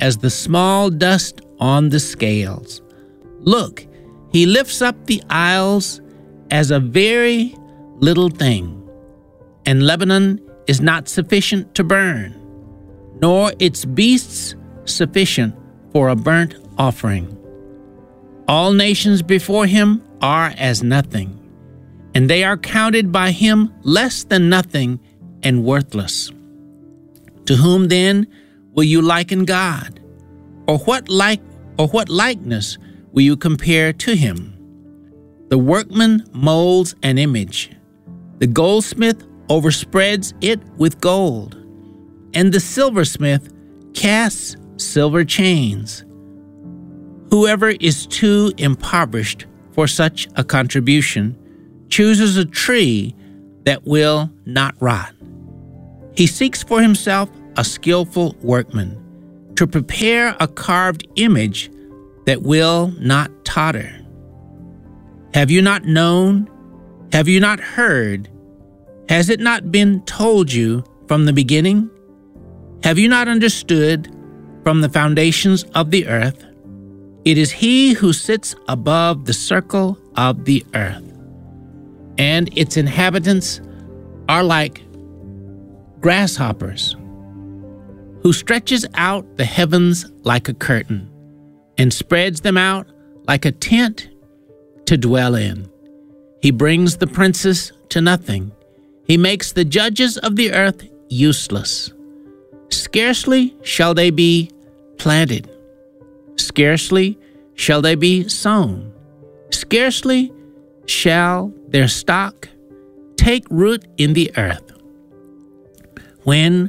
as the small dust on the scales. Look, he lifts up the isles as a very little thing. And Lebanon is not sufficient to burn, nor its beasts sufficient for a burnt offering. All nations before him are as nothing, and they are counted by him less than nothing and worthless. To whom then will you liken God? Or what likeness will you compare to him? The workman molds an image. The goldsmith overspreads it with gold, and the silversmith casts silver chains. Whoever is too impoverished for such a contribution chooses a tree that will not rot. He seeks for himself a skillful workman to prepare a carved image that will not totter. Have you not known? Have you not heard? Has it not been told you from the beginning? Have you not understood from the foundations of the earth? It is he who sits above the circle of the earth, and its inhabitants are like grasshoppers, who stretches out the heavens like a curtain and spreads them out like a tent to dwell in. He brings the princes to nothing. He makes the judges of the earth useless. Scarcely shall they be planted. Scarcely shall they be sown. Scarcely shall their stock take root in the earth. When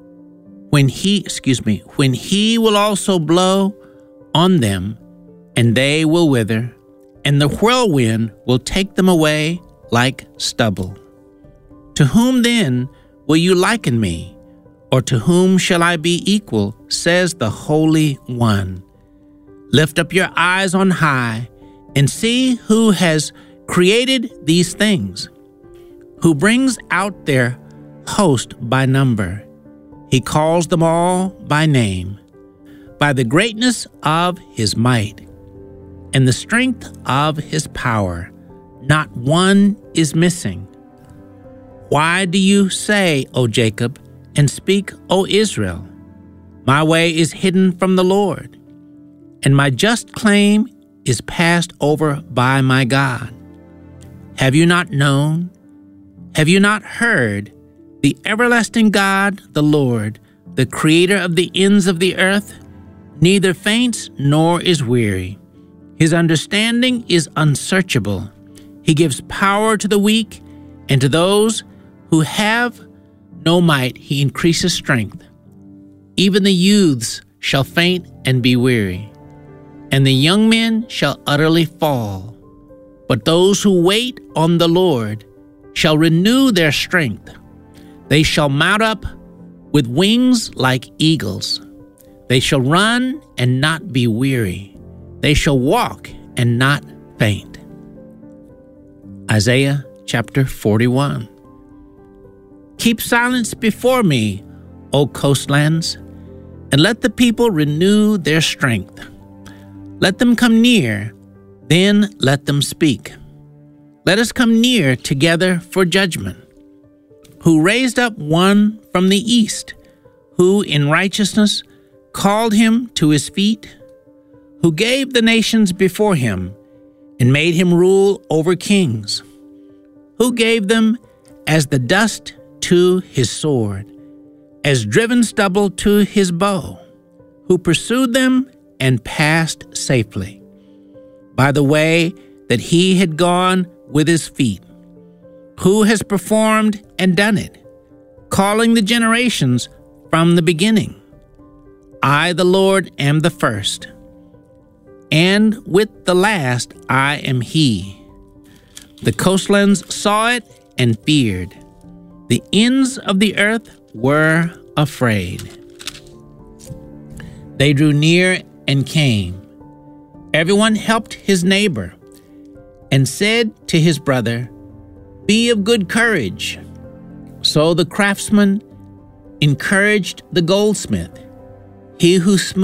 he will also blow on them, and they will wither, and the whirlwind will take them away like stubble. To whom then will you liken me, or to whom shall I be equal, says the Holy One. Lift up your eyes on high, and see who has created these things, who brings out their host by number. He calls them all by name, by the greatness of his might and the strength of his power. Not one is missing. Why do you say, O Jacob, and speak, O Israel? My way is hidden from the Lord, and my just claim is passed over by my God. Have you not known? Have you not heard? The everlasting God, the Lord, the creator of the ends of the earth, neither faints nor is weary. His understanding is unsearchable. He gives power to the weak, and to those who have no might he increases strength. Even the youths shall faint and be weary, and the young men shall utterly fall. But those who wait on the Lord shall renew their strength. They shall mount up with wings like eagles. They shall run and not be weary. They shall walk and not faint. Isaiah chapter 41. Keep silence before me, O coastlands, and let the people renew their strength. Let them come near, then let them speak. Let us come near together for judgment. Who raised up one from the east, who in righteousness called him to his feet, who gave the nations before him and made him rule over kings, who gave them as the dust to his sword, as driven stubble to his bow, who pursued them and passed safely by the way that he had gone with his feet. Who has performed and done it, calling the generations from the beginning? I, the Lord, am the first, and with the last I am he. The coastlands saw it and feared. The ends of the earth were afraid. They drew near and came. Everyone helped his neighbor and said to his brother, Be of good courage. So the craftsman encouraged the goldsmith. He who